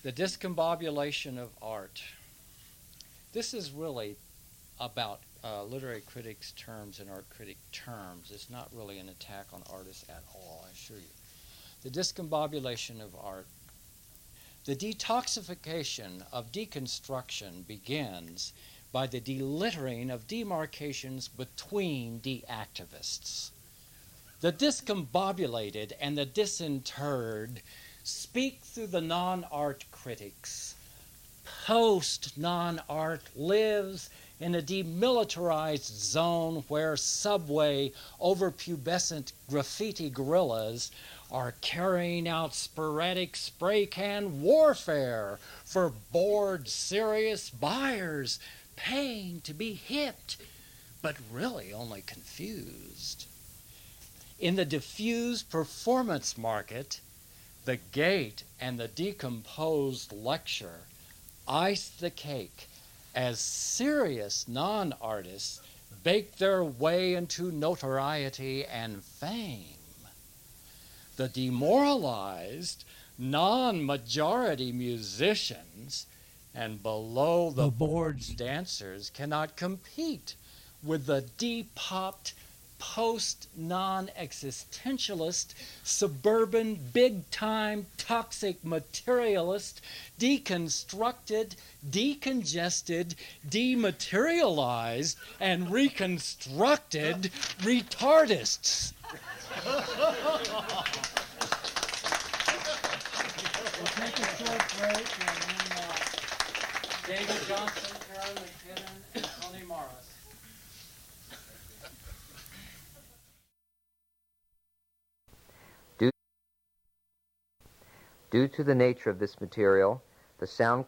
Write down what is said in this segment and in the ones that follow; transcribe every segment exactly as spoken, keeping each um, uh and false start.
The discombobulation of art. This is really about uh, literary critics' terms and art critic terms. It's not really an attack on artists at all, I assure you. The discombobulation of art. The detoxification of deconstruction begins by the delittering of demarcations between de-activists. The discombobulated and the disinterred speak through the non-art critics. Post-non-art lives in a demilitarized zone where Subway overpubescent graffiti guerrillas are carrying out sporadic spray can warfare for bored, serious buyers paying to be hipped, but really only confused. In the diffused performance market, the gate and the decomposed lecture ice the cake as serious non-artists bake their way into notoriety and fame. The demoralized non-majority musicians and below the boards dancers cannot compete with the depopped post-non-existentialist, suburban, big-time, toxic materialist, deconstructed, decongested, dematerialized, and reconstructed retardists. We'll take a short break and then uh, David Johnson, Karen McKinnon, and Tony Morris. Due to the nature of this material, the sound...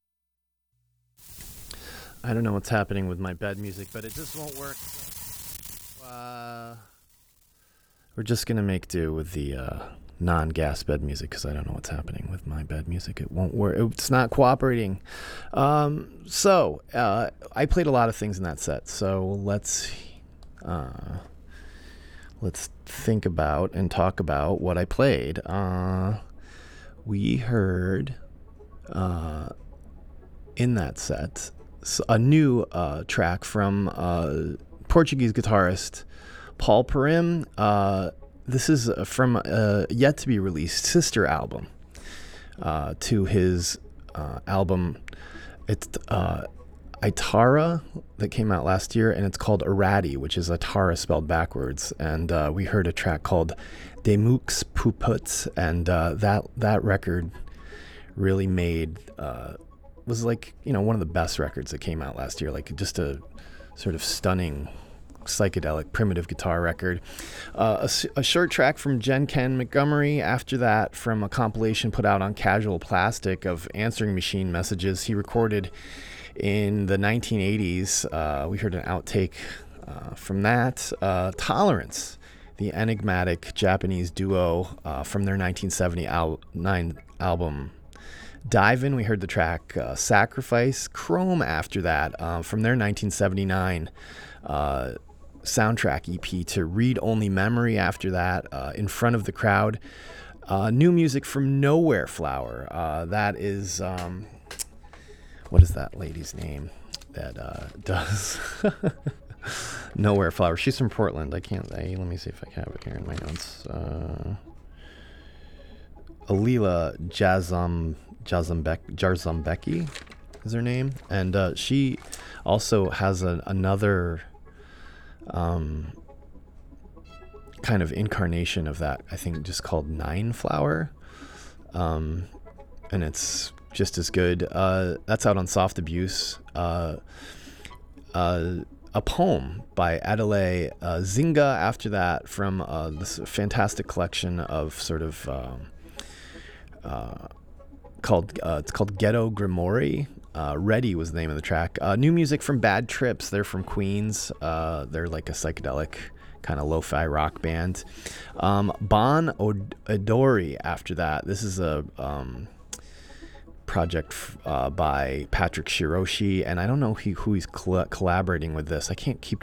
I don't know what's happening with my bed music, but it just won't work. So, uh, we're just going to make do with the uh, non-gas bed music because I don't know what's happening with my bed music. It won't work. It's not cooperating. Um, so, uh, I played a lot of things in that set, so let's... Uh, let's think about and talk about what I played. Uh... We heard uh, in that set a new uh, track from uh, Portuguese guitarist Paul Perim. Uh, this is from a yet to be released sister album uh, to his uh, album. It's uh, Aitara that came out last year, and it's called Arati, which is Atara spelled backwards. And uh, we heard a track called Demux Puputs, and uh, that that record really made uh, was like you know one of the best records that came out last year. Like just a sort of stunning psychedelic primitive guitar record. Uh, a, a short track from Jen Ken Montgomery. After that, from a compilation put out on Casual Plastic of answering machine messages he recorded in the nineteen eighties. Uh, we heard an outtake uh, from that. Uh, Tolerance, the enigmatic Japanese duo uh, from their nineteen seventy-nine album Dive In. We heard the track uh, Sacrifice. Chrome after that uh, from their nineteen seventy-nine uh, soundtrack E P to Read Only Memory. After that, uh, In Front of the Crowd. Uh, new music from Nowhere Flower. Uh, that is, um, what is that lady's name that uh, does... Nowhere Flower. She's from Portland. I can't. I, let me see if I have it here in my notes. Uh, Alila Jazam Jazambek Jarzambeki is her name, and uh, she also has a, another um, kind of incarnation of that. I think just called Nine Flower, um, and it's just as good. Uh, that's out on Soft Abuse. Uh, uh, A poem by Adelaide uh, Zinga after that from uh, this fantastic collection of sort of um, uh, called uh, it's called Ghetto Grimoire. Uh, Ready was the name of the track. Uh, new music from Bad Trips. They're from Queens. Uh, they're like a psychedelic kind of lo-fi rock band. Um, Bon Odori after that. This is a um, project uh, by Patrick Shiroshi, and I don't know who, who he's cl- collaborating with this. I can't keep tr-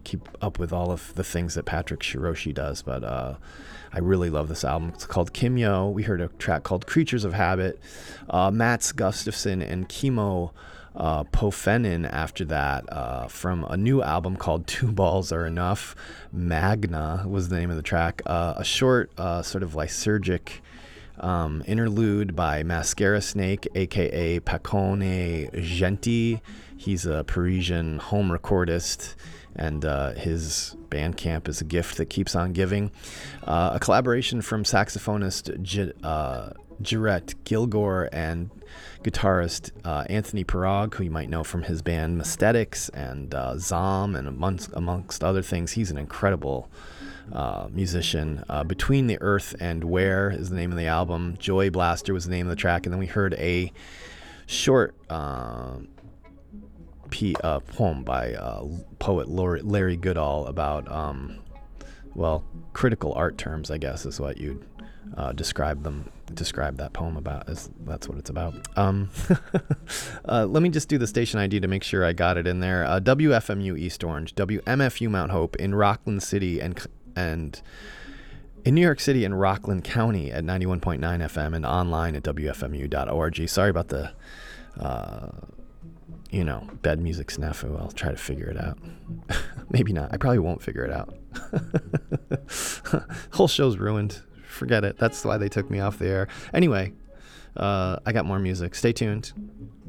keep up with all of the things that Patrick Shiroshi does, but uh, I really love this album. It's called Kimyo. We heard a track called Creatures of Habit. Uh, Mats Gustafsson and Kimo uh, Pofenin after that uh, from a new album called Two Balls Are Enough. Magna was the name of the track. Uh, a short uh, sort of lysergic Um, interlude by Mascara Snake, aka Pacone Genti. He's a Parisian home recordist, and uh, his Bandcamp is a gift that keeps on giving. Uh, a collaboration from saxophonist J- uh, Jarrett Gilgore and guitarist uh, Anthony Pirog, who you might know from his band Mastetics and uh, Zom, and amongst, amongst other things. He's an incredible Uh, musician. Uh, Between the Earth and Where is the name of the album. Joy Blaster was the name of the track, and then we heard a short uh, p- uh, poem by uh, poet Larry Goodall about, um, well, critical art terms, I guess, is what you'd uh, describe them. Describe that poem about. Is that's what it's about. Um, uh, let me just do the station I D to make sure I got it in there. Uh, W F M U East Orange, W M F U Mount Hope in Rockland City and and in New York City and Rockland County at ninety-one point nine F M and online at W F M U dot org. Sorry about the, uh, you know, bed music snafu. I'll try to figure it out. Maybe not. I probably won't figure it out. Whole show's ruined. Forget it. That's why they took me off the air. Anyway, uh, I got more music. Stay tuned.